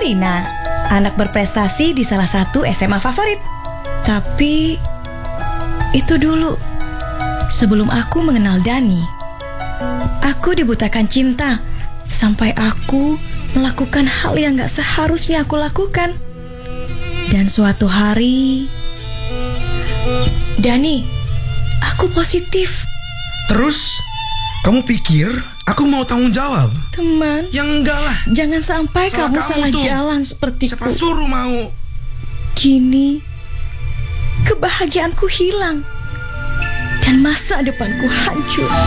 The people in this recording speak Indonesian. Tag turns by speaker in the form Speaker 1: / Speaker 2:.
Speaker 1: Lina, anak berprestasi di salah satu SMA favorit. Tapi itu dulu, sebelum aku mengenal Dani. Aku dibutakan cinta sampai aku melakukan hal yang gak seharusnya aku lakukan. Dan suatu hari, Dani, aku positif.
Speaker 2: Terus, kamu pikir aku mau tanggung jawab?
Speaker 1: Teman,
Speaker 2: Ya enggak lah.
Speaker 1: jangan sampai kamu salah
Speaker 2: tuh.
Speaker 1: jalan sepertiku.
Speaker 2: Siapa suruh mau?
Speaker 1: Kini, kebahagiaanku hilang dan masa depanku hancur.